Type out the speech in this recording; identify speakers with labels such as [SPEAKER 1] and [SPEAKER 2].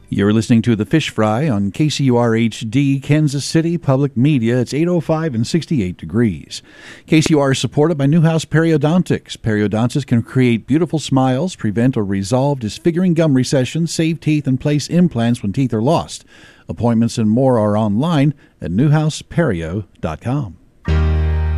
[SPEAKER 1] You're listening to The Fish Fry on KCUR HD, Kansas City Public Media. It's 8:05 and 68 degrees. KCUR is supported by Newhouse Periodontics. Periodontists can create beautiful smiles, prevent or resolve disfiguring gum recession, save teeth, and place implants when teeth are lost. Appointments and more are online at newhouseperio.com.